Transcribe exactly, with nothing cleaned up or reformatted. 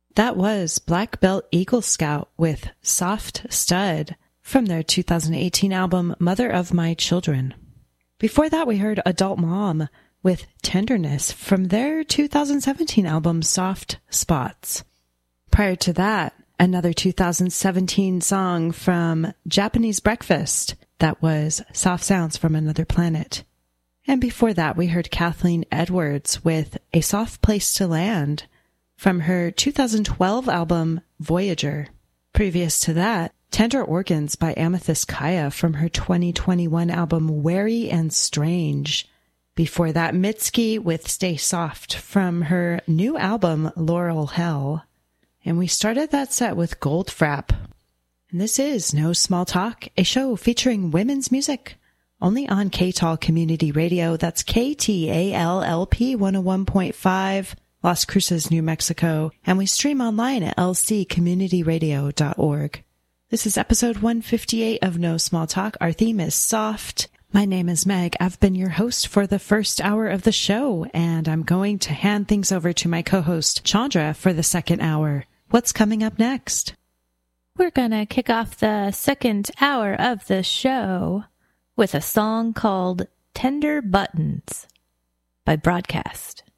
That was Black Belt Eagle Scout with Soft Stud from their two thousand eighteen album Mother of My Children. Before that, we heard Adult Mom with Tenderness from their two thousand seventeen album Soft Spots. Prior to that, another two thousand seventeen song from Japanese Breakfast. That was Soft Sounds from Another Planet. And before that, we heard Kathleen Edwards with A Soft Place to Land from her two thousand twelve album Voyager. Previous to that, Tender Organs by Amethyst Kaya from her twenty twenty-one album Wary and Strange. Before that, Mitski with Stay Soft from her new album Laurel Hell. And we started that set with Goldfrapp. And this is No Small Talk, a show featuring women's music, only on K T A L Community Radio. That's K T A L L P one oh one point five, Las Cruces, New Mexico. And we stream online at l c community radio dot org. This is episode one fifty-eight of No Small Talk. Our theme is Soft. My name is Meg. I've been your host for the first hour of the show, and I'm going to hand things over to my co-host, Chandra, for the second hour. What's coming up next? We're going to kick off the second hour of the show with a song called Tender Buttons by Broadcast.